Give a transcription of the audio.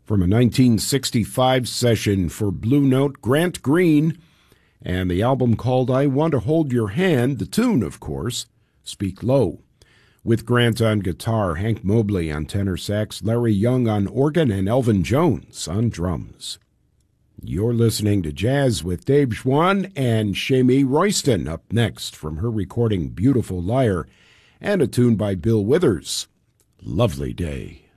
from a 1965 session for Blue Note, Grant Green, and the album called I Want to Hold Your Hand, the tune, of course, Speak Low. With Grant on guitar, Hank Mobley on tenor sax, Larry Young on organ, and Elvin Jones on drums. You're listening to Jazz with Dave Schwann and Shamie Royston, up next from her recording Beautiful Liar, and a tune by Bill Withers, Lovely Day.